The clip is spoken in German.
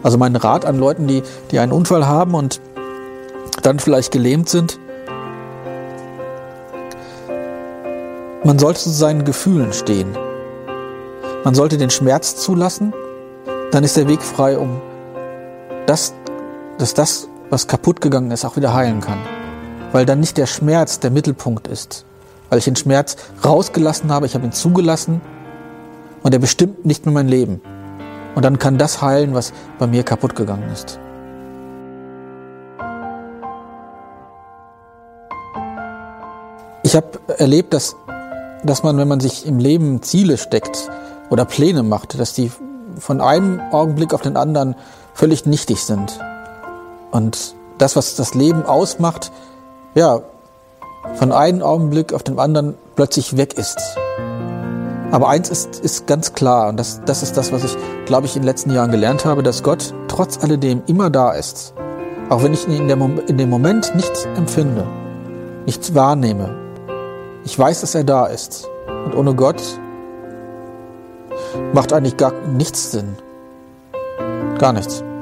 Also mein Rat an Leuten, die einen Unfall haben und dann vielleicht gelähmt sind: Man sollte zu seinen Gefühlen stehen. Man sollte den Schmerz zulassen, dann ist der Weg frei, um dass das, was kaputt gegangen ist, auch wieder heilen kann. Weil dann nicht der Schmerz der Mittelpunkt ist. Weil ich den Schmerz rausgelassen habe, ich habe ihn zugelassen und er bestimmt nicht mehr mein Leben. Und dann kann das heilen, was bei mir kaputt gegangen ist. Ich habe erlebt, dass man, wenn man sich im Leben Ziele steckt oder Pläne macht, dass die von einem Augenblick auf den anderen völlig nichtig sind. Und das, was das Leben ausmacht, ja, von einem Augenblick auf den anderen plötzlich weg ist. Aber eins ist ganz klar, und das ist das, was ich, glaube ich, in den letzten Jahren gelernt habe, dass Gott trotz alledem immer da ist. Auch wenn ich ihn in dem Moment nichts empfinde, nichts wahrnehme. Ich weiß, dass er da ist. Und ohne Gott macht eigentlich gar nichts Sinn. Gar nichts.